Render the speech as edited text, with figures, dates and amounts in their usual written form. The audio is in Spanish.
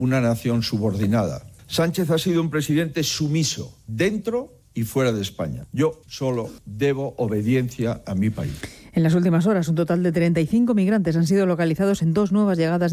una nación subordinada. Sánchez ha sido un presidente sumiso, dentro y fuera de España. Yo solo debo obediencia a mi país. En las últimas horas, un total de 35 migrantes han sido localizados en 2 nuevas llegadas